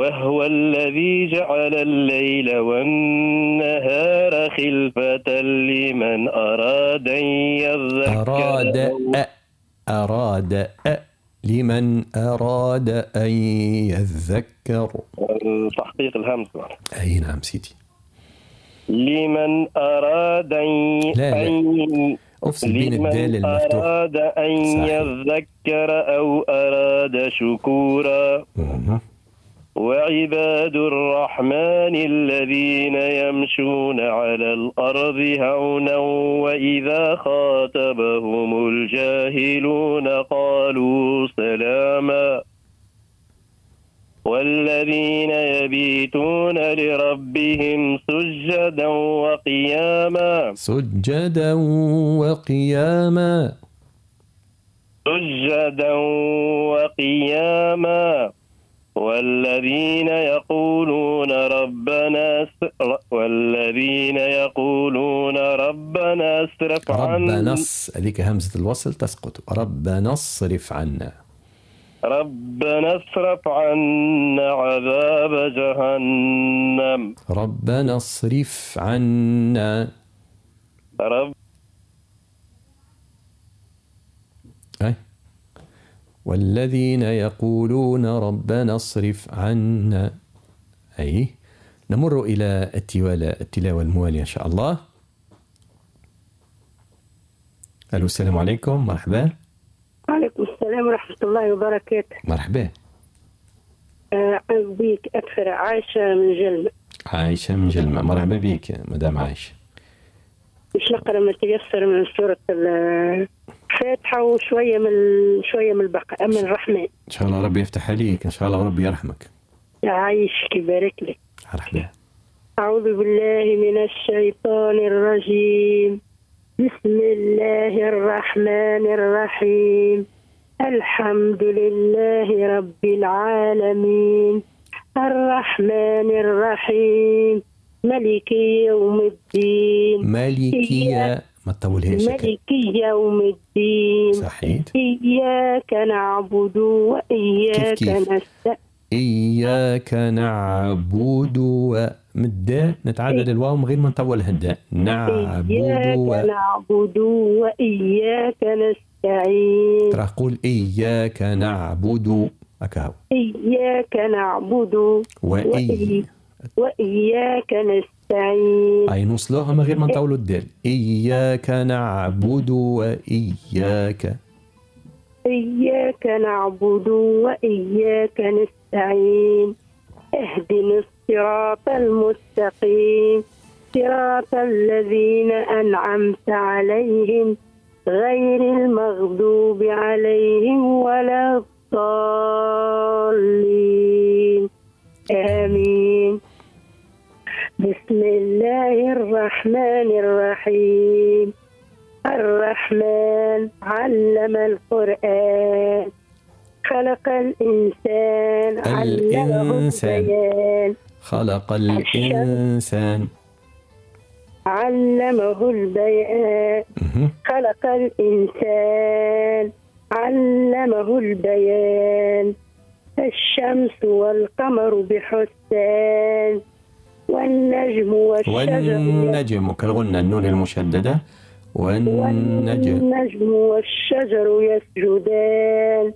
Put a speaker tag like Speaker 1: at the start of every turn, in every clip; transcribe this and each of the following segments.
Speaker 1: وهو الذي جعل الليل والنهار خلفة لمن أراد أن يذكر
Speaker 2: لمن أراد أن يذكر.
Speaker 1: تحقيق الهمز.
Speaker 2: أي نعم سيدي.
Speaker 1: لمن أراد أن
Speaker 2: أفصل بين الدال المفتوح.
Speaker 1: أراد أن يذكر أو أراد شكورا. وعباد الرحمن الذين يمشون على الأرض هونا وإذا خاطبهم الجاهلون قالوا سلاما. والذين يبيتون لربهم سجدا وقياما.
Speaker 2: سجدا وقياما.
Speaker 1: سجدا وقياما. والذين يقولون ربنا اصرف عنا.
Speaker 2: ربنا هذيك همزة الوصل تسقط. ربنا اصرف عنا.
Speaker 1: ربنا اصرف عنا عذاب جهنم.
Speaker 2: ربنا اصرف عنا. والذين يقولون ربنا اصرف عنا. نمر إلى التلاوة الموالية إن شاء الله. ألو السلام عليكم. مرحبا.
Speaker 3: وعليكم السلام ورحمة الله وبركاته.
Speaker 2: مرحبا.
Speaker 3: بيك أكثر. عايشة من جلمة.
Speaker 2: عايشة من جلمة. مرحبا بيك مدام عايشة.
Speaker 3: مش نقرأ ما تيسر من سورة الفاتحة وشوية من البقرة من الرحمن.
Speaker 2: إن شاء الله ربي يفتح عليك. إن شاء الله ربي يرحمك.
Speaker 3: عايشك يبارك لك.
Speaker 2: مرحبا.
Speaker 3: أعوذ بالله من الشيطان الرجيم. بسم الله الرحمن الرحيم. الحمد لله رب العالمين الرحمن الرحيم ملك يوم الدين.
Speaker 2: ما تطولهاش.
Speaker 3: ملك يوم الدين.
Speaker 2: صحيح.
Speaker 3: إياك نعبد وإياك نستعين.
Speaker 2: إياك نعبد ومدة نتعدد الواو من غير ما نطولها الداء.
Speaker 3: إياك نعبد وإياك نستعين.
Speaker 2: ترى قول إياك نعبد أكاو.
Speaker 3: إياك نعبد وإياك نستعين.
Speaker 2: أي نوصلوها من غير ما نطولوا الدال. إياك نعبد وإياك.
Speaker 3: إياك نعبد وإياك نستعين. اهدنا الصراط المستقيم صراط الذين أنعمت عليهم غير المغضوب عليهم ولا الضالين. آمين. بسم الله الرحمن الرحيم. الرحمن علم القرآن خلق الإنسان علمه البيان.
Speaker 2: خلق الإنسان
Speaker 3: علمه البيان. خلق الإنسان علمه البيان. الشمس والقمر بحسبان والنجم
Speaker 2: والنجم كالغنة النون المشددة.
Speaker 3: والنجم والشجر يسجدان.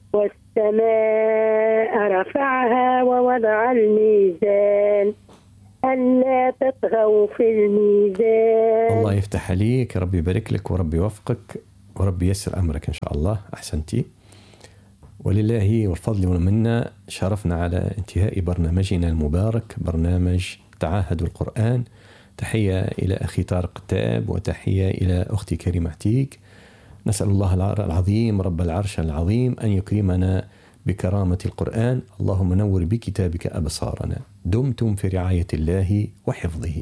Speaker 3: والسماء رفعها ووضع الميزان ألا تطغوا في الميزان.
Speaker 2: الله يفتح عليك. ربي يبارك لك وربي يوفقك وربي ييسر أمرك إن شاء الله. أحسنتي. ولله والفضل والمنة شرفنا على انتهاء برنامجنا المبارك برنامج تعاهد القرآن. تحية إلى أخي طارق التاب وتحية إلى أختي كريمة عتيق. نسأل الله العظيم رب العرش العظيم أن يكرمنا بكرامة القرآن. اللهم نور بكتابك أبصارنا. دمتم في رعاية الله وحفظه.